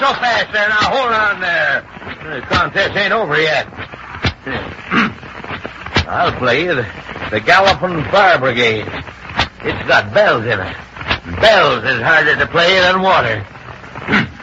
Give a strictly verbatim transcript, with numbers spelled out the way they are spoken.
so fast there. Now, hold on there. The contest ain't over yet. I'll play you the, the Galloping Fire Brigade. It's got bells in it. Bells is harder to play than water.